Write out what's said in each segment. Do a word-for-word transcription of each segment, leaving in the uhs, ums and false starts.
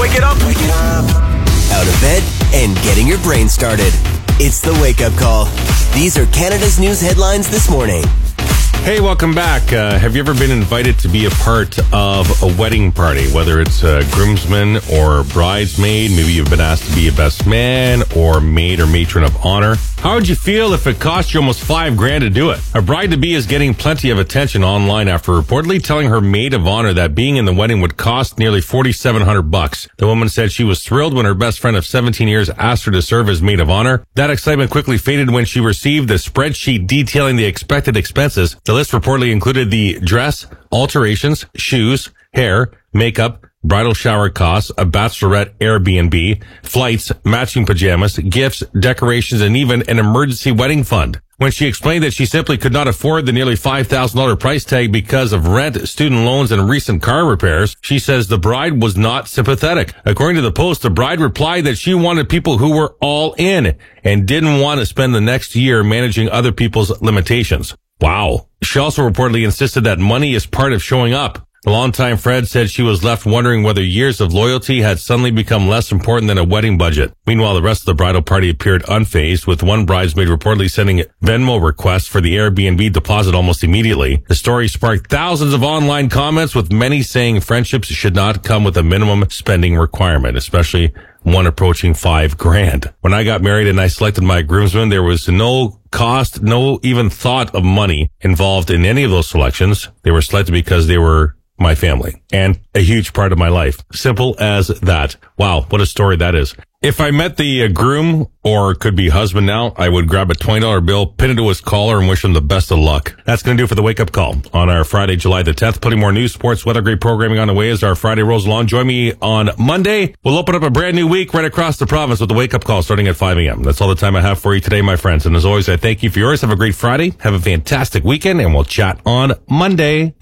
Wake it up. Wake it up. Out of bed and getting your brain started. It's the Wake Up Call. These are Canada's news headlines this morning. Hey, welcome back. Uh, have you ever been invited to be a part of a wedding party, whether it's a groomsman or bridesmaid? Maybe you've been asked to be a best man or maid or matron of honor. How would you feel if it cost you almost five grand to do it? A bride-to-be is getting plenty of attention online after reportedly telling her maid of honor that being in the wedding would cost nearly forty-seven hundred bucks. The woman said she was thrilled when her best friend of seventeen years asked her to serve as maid of honor. That excitement quickly faded when she received a spreadsheet detailing the expected expenses. The list reportedly included the dress, alterations, shoes, hair, makeup, bridal shower costs, a bachelorette Airbnb, flights, matching pajamas, gifts, decorations, and even an emergency wedding fund. When she explained that she simply could not afford the nearly five thousand dollars price tag because of rent, student loans, and recent car repairs, she says the bride was not sympathetic. According to the Post, the bride replied that she wanted people who were all in and didn't want to spend the next year managing other people's limitations. Wow. She also reportedly insisted that money is part of showing up. The longtime Fred said she was left wondering whether years of loyalty had suddenly become less important than a wedding budget. Meanwhile, the rest of the bridal party appeared unfazed, with one bridesmaid reportedly sending Venmo requests for the Airbnb deposit almost immediately. The story sparked thousands of online comments, with many saying friendships should not come with a minimum spending requirement, especially one approaching five grand. When I got married and I selected my groomsmen, there was no cost, no even thought of money involved in any of those selections. They were selected because they were my family and a huge part of my life. Simple as that. Wow, what a story that is. If I met the uh, groom, or could be husband now, I would grab a twenty dollar bill, pin it to his collar, and wish him the best of luck. That's going to do it for the Wake Up Call on our Friday, July the tenth. Plenty more news, sports, weather, great programming on the way as our Friday rolls along. Join me on Monday. We'll open up a brand new week right across the province with the Wake Up Call starting at five a.m. That's all the time I have for you today, my friends. And as always, I thank you for yours. Have a great Friday. Have a fantastic weekend, and we'll chat on Monday.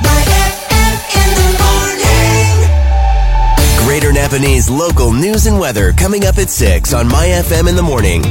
Greater Napanese local news and weather coming up at six on My F M in the morning.